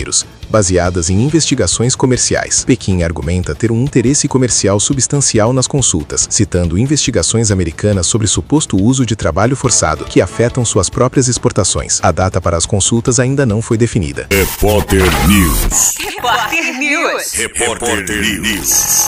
brasileiros, baseadas em investigações comerciais. Pequim argumenta ter um interesse comercial substancial nas consultas, citando investigações americanas sobre suposto uso de trabalho forçado que afetam suas próprias exportações. A data para as consultas ainda não foi definida. Repórter News. Repórter News. Repórter News.